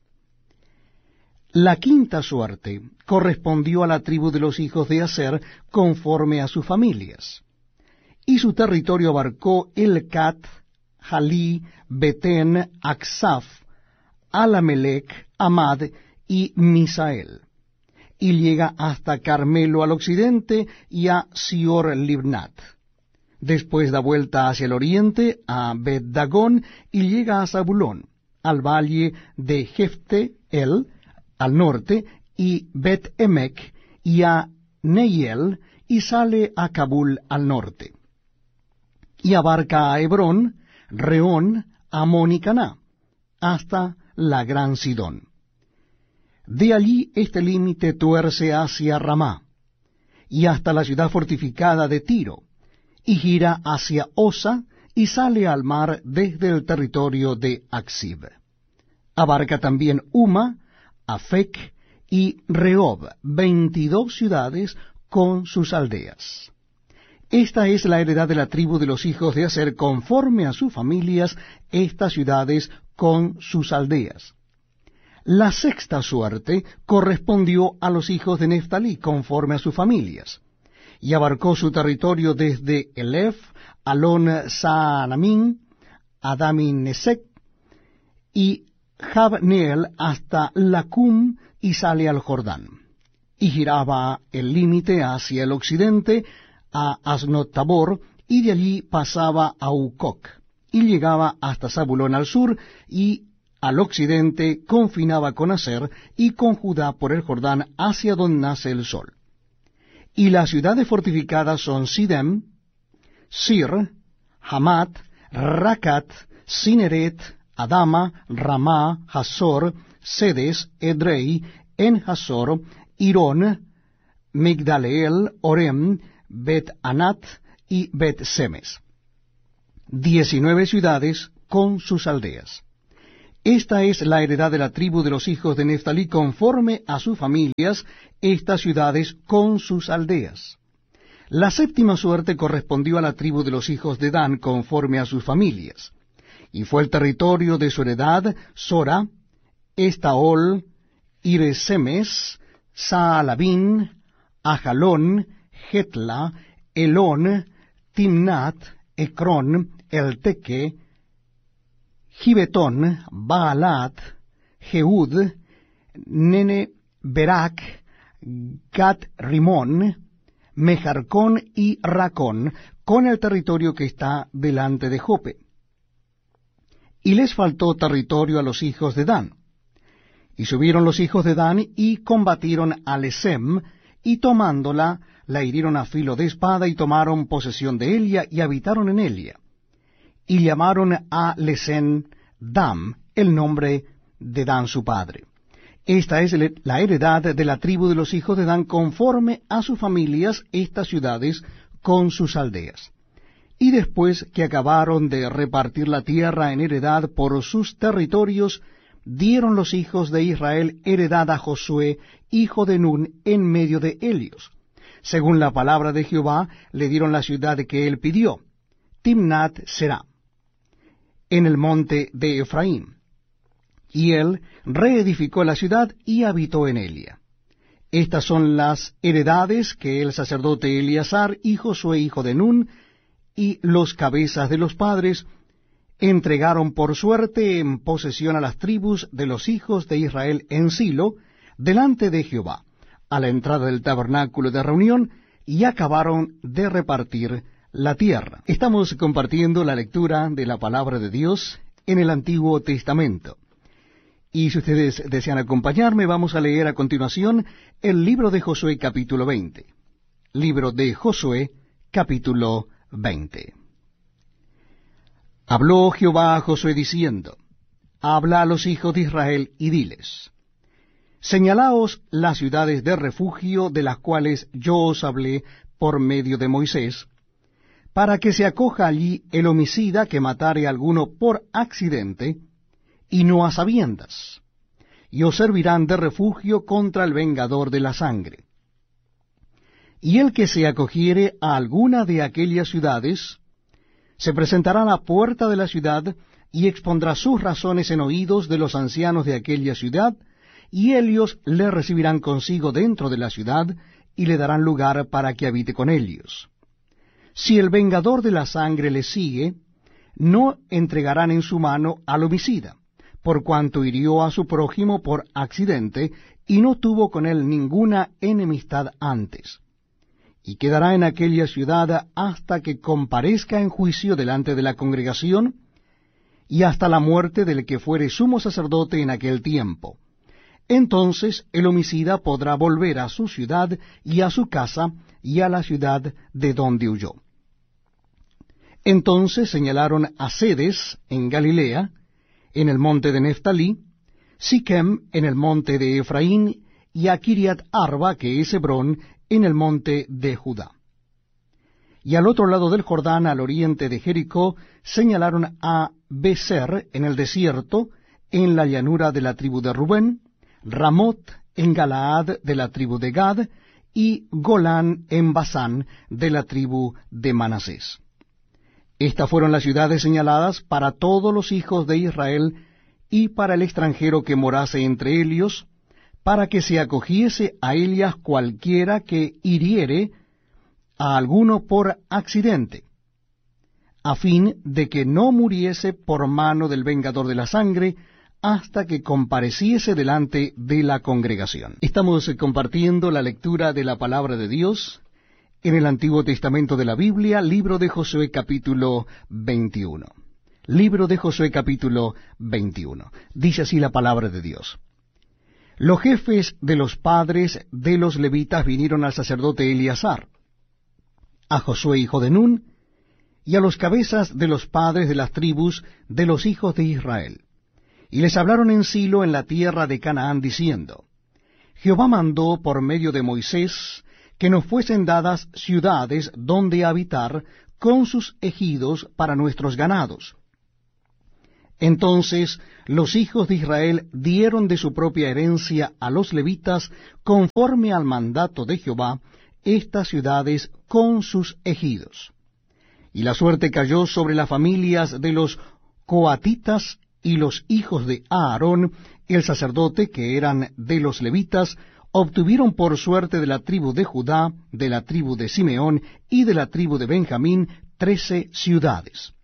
La quinta suerte correspondió a la tribu de los hijos de Aser, conforme a sus familias. Y su territorio abarcó Elcat, Jalí, Betén, Aksaf, Alamelec, Amad y Misael. Y llega hasta Carmelo al occidente y a Sior Libnat. Después da vuelta hacia el oriente a Bet-Dagón y llega a Zabulón, al valle de Jefte-El, al norte, y Bet-Emec y a Neiel, y sale a Cabul al norte. Y abarca a Hebrón, Reón, Amón y Caná, hasta la gran Sidón. De allí este límite tuerce hacia Ramá, y hasta la ciudad fortificada de Tiro, y gira hacia Osa, y sale al mar desde el territorio de Aksib. Abarca también Uma, Afec y Rehob, veintidós ciudades con sus aldeas. Esta es la heredad de la tribu de los hijos de Aser, conforme a sus familias, estas ciudades con sus aldeas. La sexta suerte correspondió a los hijos de Neftalí, conforme a sus familias, y abarcó su territorio desde Elef, Alon Saanamín, Adamin Nesek y Jabneel hasta Lacum, y sale al Jordán. Y giraba el límite hacia el occidente a Asnot Tabor, y de allí pasaba a Ucoc, y llegaba hasta Zabulón al sur, y al occidente confinaba con Aser y con Judá por el Jordán hacia donde nace el sol. Y las ciudades fortificadas son Sidem, Sir, Hamat, Racat, Cineret, Adama, Ramá, Hazor, Sedes, Edrei, En-Hazor, Irón, Migdaleel, Orem, Bet-Anat y Bet-Semes. diecinueve ciudades con sus aldeas. Esta es la heredad de la tribu de los hijos de Neftalí conforme a sus familias, estas ciudades con sus aldeas. La séptima suerte correspondió a la tribu de los hijos de Dan conforme a sus familias. Y fue el territorio de su heredad Sora, Estaol, Iresemes, Saalabín, Ajalón, Getla, Elón, Timnat, Ecrón, Elteque, Gibetón, Baalat, Jehud, Nene, Berak, Gat Rimón, Mejarcón y Racón, con el territorio que está delante de Jope. Y les faltó territorio a los hijos de Dan. Y subieron los hijos de Dan y combatieron a Lesem, y tomándola, la hirieron a filo de espada, y tomaron posesión de Elia, y habitaron en Elia. Y llamaron a Lesem Dam, el nombre de Dan su padre. Esta es la heredad de la tribu de los hijos de Dan conforme a sus familias, estas ciudades con sus aldeas. Y después que acabaron de repartir la tierra en heredad por sus territorios, dieron los hijos de Israel heredad a Josué, hijo de Nun, en medio de ellos. Según la palabra de Jehová, le dieron la ciudad que él pidió, Timnat Será, en el monte de Efraín. Y él reedificó la ciudad y habitó en Elia. Estas son las heredades que el sacerdote Eleazar y Josué, hijo de Nun, y los cabezas de los padres, entregaron por suerte en posesión a las tribus de los hijos de Israel en Silo, delante de Jehová, a la entrada del tabernáculo de reunión, y acabaron de repartir la tierra. Estamos compartiendo la lectura de la palabra de Dios en el Antiguo Testamento. Y si ustedes desean acompañarme, vamos a leer a continuación el libro de Josué capítulo veinte. Libro de Josué capítulo veinte. Habló Jehová a Josué diciendo, habla a los hijos de Israel y diles, señalaos las ciudades de refugio de las cuales yo os hablé por medio de Moisés, para que se acoja allí el homicida que matare a alguno por accidente, y no a sabiendas, y os servirán de refugio contra el vengador de la sangre. Y el que se acogiere a alguna de aquellas ciudades, se presentará a la puerta de la ciudad, y expondrá sus razones en oídos de los ancianos de aquella ciudad, y ellos le recibirán consigo dentro de la ciudad, y le darán lugar para que habite con ellos. Si el vengador de la sangre le sigue, no entregarán en su mano al homicida, por cuanto hirió a su prójimo por accidente, y no tuvo con él ninguna enemistad antes. Y quedará en aquella ciudad hasta que comparezca en juicio delante de la congregación, y hasta la muerte del que fuere sumo sacerdote en aquel tiempo. Entonces el homicida podrá volver a su ciudad y a su casa y a la ciudad de donde huyó. Entonces señalaron a Cedes en Galilea, en el monte de Neftalí, Siquem en el monte de Efraín, y a Kiriat Arba, que es Hebrón, en el monte de Judá. Y al otro lado del Jordán, al oriente de Jericó, señalaron a Beser en el desierto, en la llanura de la tribu de Rubén, Ramot en Galaad de la tribu de Gad, y Golán en Basán de la tribu de Manasés. Estas fueron las ciudades señaladas para todos los hijos de Israel y para el extranjero que morase entre ellos, para que se acogiese a ellas cualquiera que hiriere a alguno por accidente, a fin de que no muriese por mano del vengador de la sangre, hasta que compareciese delante de la congregación. Estamos compartiendo la lectura de la palabra de Dios en el Antiguo Testamento de la Biblia, libro de Josué capítulo veintiuno. Libro de Josué capítulo veintiuno. Dice así la palabra de Dios. Los jefes de los padres de los levitas vinieron al sacerdote Eleazar, a Josué hijo de Nun, y a los cabezas de los padres de las tribus de los hijos de Israel. Y les hablaron en Silo en la tierra de Canaán, diciendo, Jehová mandó por medio de Moisés que nos fuesen dadas ciudades donde habitar, con sus ejidos para nuestros ganados. Entonces los hijos de Israel dieron de su propia herencia a los levitas, conforme al mandato de Jehová, estas ciudades con sus ejidos. Y la suerte cayó sobre las familias de los coatitas y los hijos de Aarón, el sacerdote, que eran de los levitas, obtuvieron por suerte de la tribu de Judá, de la tribu de Simeón y de la tribu de Benjamín trece ciudades.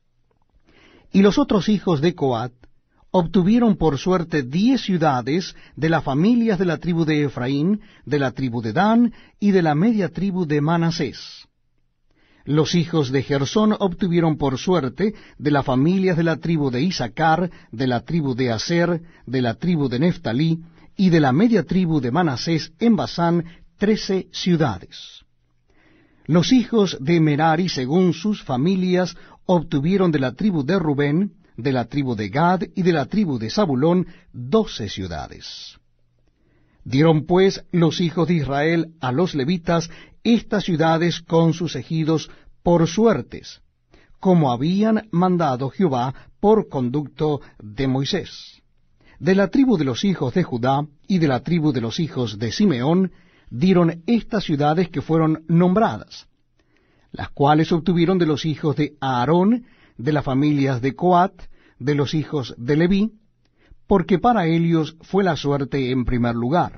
Y los otros hijos de Coat obtuvieron por suerte diez ciudades de las familias de la tribu de Efraín, de la tribu de Dan y de la media tribu de Manasés. Los hijos de Gersón obtuvieron por suerte de las familias de la tribu de Isacar, de la tribu de Aser, de la tribu de Neftalí y de la media tribu de Manasés en Basán trece ciudades. Los hijos de Merari, según sus familias, obtuvieron de la tribu de Rubén, de la tribu de Gad y de la tribu de Zabulón doce ciudades. Dieron pues los hijos de Israel a los levitas estas ciudades con sus ejidos por suertes, como habían mandado Jehová por conducto de Moisés. De la tribu de los hijos de Judá y de la tribu de los hijos de Simeón dieron estas ciudades que fueron nombradas, las cuales obtuvieron de los hijos de Aarón, de las familias de Coat, de los hijos de Leví, porque para ellos fue la suerte en primer lugar.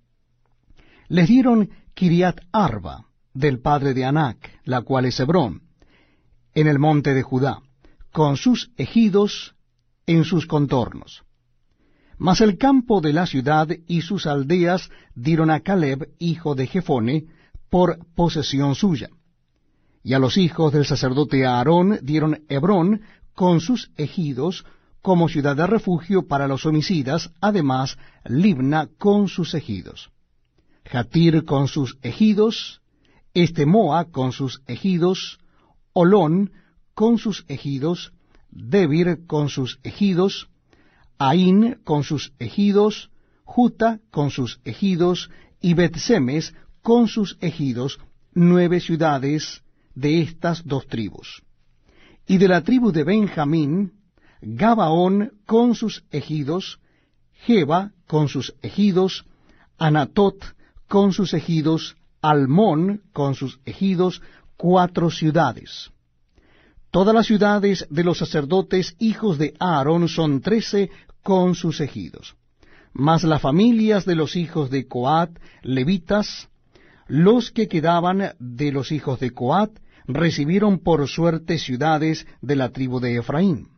Les dieron Kiriat Arba, del padre de Anac, la cual es Hebrón, en el monte de Judá, con sus ejidos en sus contornos. Mas el campo de la ciudad y sus aldeas dieron a Caleb, hijo de Jefone, por posesión suya. Y a los hijos del sacerdote Aarón dieron Hebrón con sus ejidos como ciudad de refugio para los homicidas, además Libna con sus ejidos, Jatir con sus ejidos, Estemoa con sus ejidos, Olón con sus ejidos, Debir con sus ejidos, Aín con sus ejidos, Juta con sus ejidos, y Bet-Semes con sus ejidos, nueve ciudades de estas dos tribus. Y de la tribu de Benjamín, Gabaón con sus ejidos, Geba con sus ejidos, Anatot con sus ejidos, Almón con sus ejidos, cuatro ciudades. Todas las ciudades de los sacerdotes hijos de Aarón son trece con sus ejidos. Mas las familias de los hijos de Coat, levitas, los que quedaban de los hijos de Coat, recibieron por suerte ciudades de la tribu de Efraín.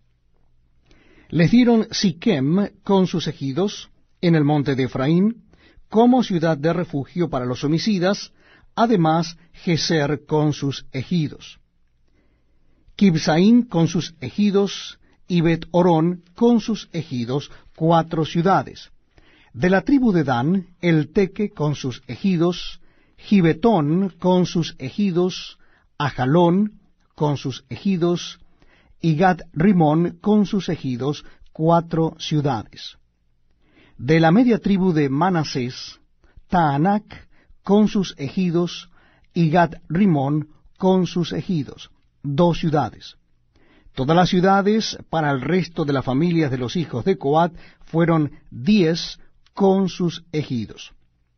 Les dieron Siquem con sus ejidos en el monte de Efraín, como ciudad de refugio para los homicidas, además Geser con sus ejidos. Kibsaín con sus ejidos, y Bet-Orón con sus ejidos, cuatro ciudades. De la tribu de Dan, el Teque con sus ejidos, Gibetón con sus ejidos, Ajalón con sus ejidos, y Gat-Rimón con sus ejidos, cuatro ciudades. De la media tribu de Manasés, Taanac con sus ejidos, y Gat-Rimón con sus ejidos, dos ciudades. Todas las ciudades para el resto de las familias de los hijos de Coat fueron diez con sus ejidos.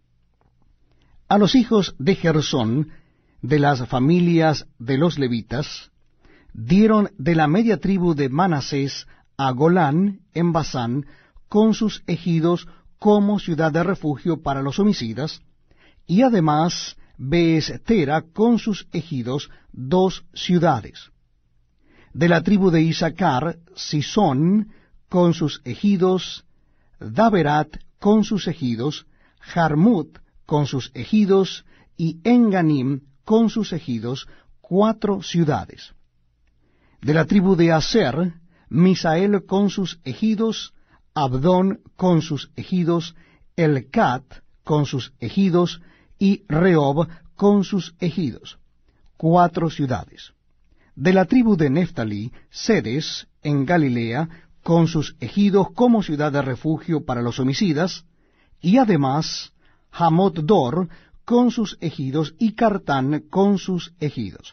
A los hijos de Gersón, de las familias de los levitas, dieron de la media tribu de Manasés a Golán en Basán, con sus ejidos como ciudad de refugio para los homicidas, y además Beestera con sus ejidos, dos ciudades. De la tribu de Isacar, Sisón con sus ejidos, Daberat con sus ejidos, Jarmut con sus ejidos, y Enganim con sus ejidos, cuatro ciudades. De la tribu de Aser, Misael con sus ejidos, Abdón con sus ejidos, Elcat con sus ejidos, y Rehob con sus ejidos, cuatro ciudades. De la tribu de Neftalí, Sedes en Galilea, con sus ejidos como ciudad de refugio para los homicidas, y además Hamot Dor con sus ejidos, y Cartán con sus ejidos,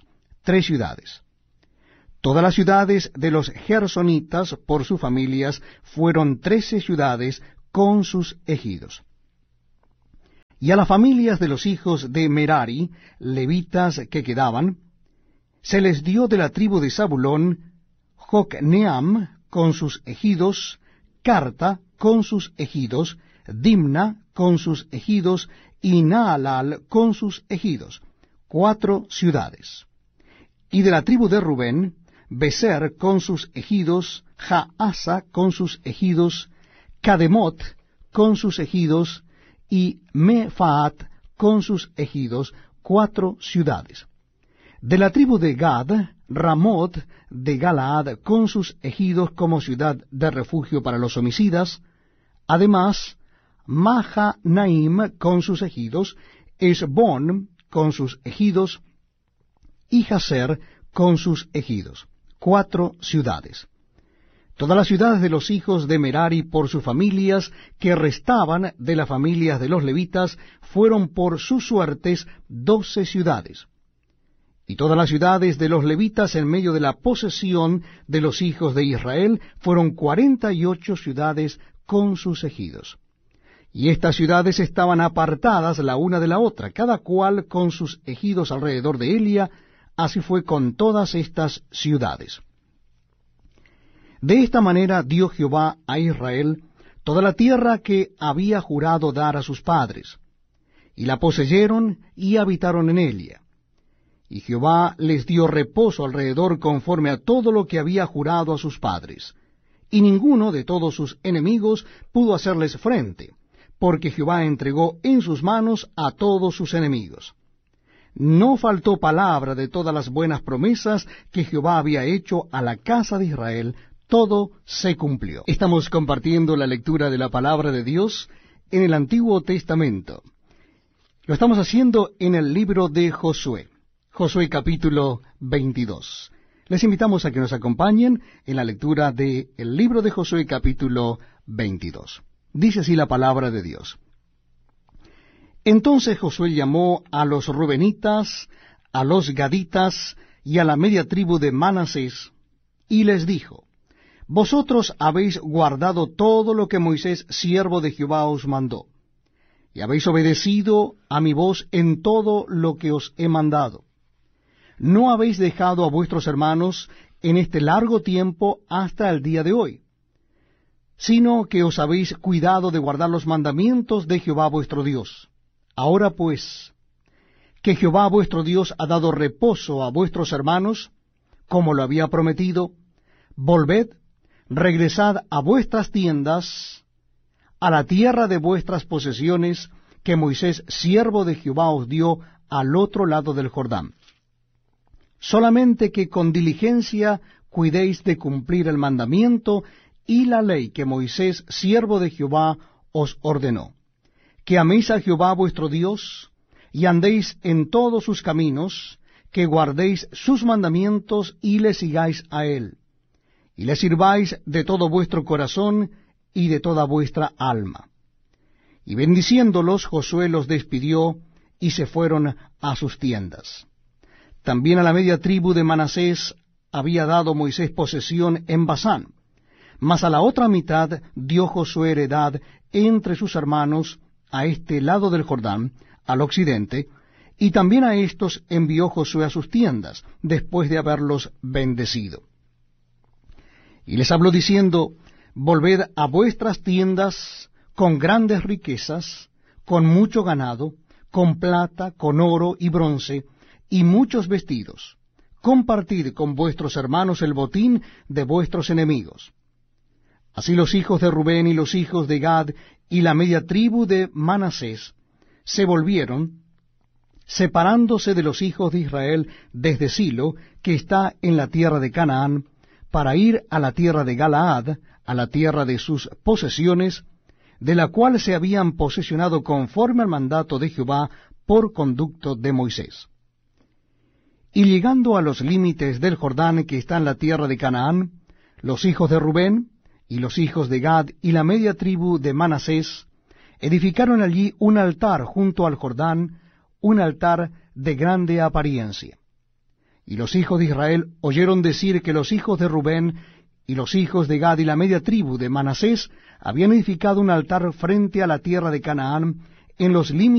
tres ciudades. Todas las ciudades de los gersonitas por sus familias fueron trece ciudades con sus ejidos. Y a las familias de los hijos de Merari, levitas que quedaban, se les dio de la tribu de Zabulón Jocneam con sus ejidos, Carta con sus ejidos, Dimna con sus ejidos, y Naalal con sus ejidos, cuatro ciudades. Y de la tribu de Rubén, Beser con sus ejidos, Jaasa con sus ejidos, Cademot con sus ejidos, y Mefaat con sus ejidos, cuatro ciudades. De la tribu de Gad, Ramot de Galaad con sus ejidos como ciudad de refugio para los homicidas, además Mahanaim con sus ejidos, Esbón con sus ejidos, y Jazer con sus ejidos, cuatro ciudades. Todas las ciudades de los hijos de Merari por sus familias, que restaban de las familias de los levitas, fueron por sus suertes doce ciudades. Y todas las ciudades de los levitas en medio de la posesión de los hijos de Israel fueron cuarenta y ocho ciudades con sus ejidos. Y estas ciudades estaban apartadas la una de la otra, cada cual con sus ejidos alrededor de Elia. Así fue con todas estas ciudades. De esta manera dio Jehová a Israel toda la tierra que había jurado dar a sus padres, y la poseyeron y habitaron en ella. Y Jehová les dio reposo alrededor conforme a todo lo que había jurado a sus padres, y ninguno de todos sus enemigos pudo hacerles frente, porque Jehová entregó en sus manos a todos sus enemigos. No faltó palabra de todas las buenas promesas que Jehová había hecho a la casa de Israel, todo se cumplió. Estamos compartiendo la lectura de la palabra de Dios en el Antiguo Testamento. Lo estamos haciendo en el libro de Josué, Josué capítulo veintidós. Les invitamos a que nos acompañen en la lectura del libro de Josué capítulo veintidós. Dice así la palabra de Dios. Entonces Josué llamó a los rubenitas, a los gaditas y a la media tribu de Manasés, y les dijo: Vosotros habéis guardado todo lo que Moisés, siervo de Jehová, os mandó, y habéis obedecido a mi voz en todo lo que os he mandado. No habéis dejado a vuestros hermanos en este largo tiempo hasta el día de hoy, sino que os habéis cuidado de guardar los mandamientos de Jehová vuestro Dios. Ahora pues, que Jehová vuestro Dios ha dado reposo a vuestros hermanos, como lo había prometido, volved, regresad a vuestras tiendas, a la tierra de vuestras posesiones, que Moisés, siervo de Jehová, os dio al otro lado del Jordán. Solamente que con diligencia cuidéis de cumplir el mandamiento y la ley que Moisés, siervo de Jehová, os ordenó, que améis a Jehová vuestro Dios, y andéis en todos sus caminos, que guardéis sus mandamientos y le sigáis a él, y le sirváis de todo vuestro corazón y de toda vuestra alma. Y bendiciéndolos, Josué los despidió, y se fueron a sus tiendas. También a la media tribu de Manasés había dado Moisés posesión en Basán, mas a la otra mitad dio Josué heredad entre sus hermanos a este lado del Jordán, al occidente, y también a éstos envió Josué a sus tiendas, después de haberlos bendecido. Y les habló diciendo: Volved a vuestras tiendas con grandes riquezas, con mucho ganado, con plata, con oro y bronce, y muchos vestidos. Compartid con vuestros hermanos el botín de vuestros enemigos. Así los hijos de Rubén y los hijos de Gad y la media tribu de Manasés se volvieron, separándose de los hijos de Israel desde Silo, que está en la tierra de Canaán, para ir a la tierra de Galaad, a la tierra de sus posesiones, de la cual se habían posesionado conforme al mandato de Jehová por conducto de Moisés. Y llegando a los límites del Jordán que está en la tierra de Canaán, los hijos de Rubén y los hijos de Gad y la media tribu de Manasés edificaron allí un altar junto al Jordán, un altar de grande apariencia. Y los hijos de Israel oyeron decir que los hijos de Rubén y los hijos de Gad y la media tribu de Manasés habían edificado un altar frente a la tierra de Canaán en los límites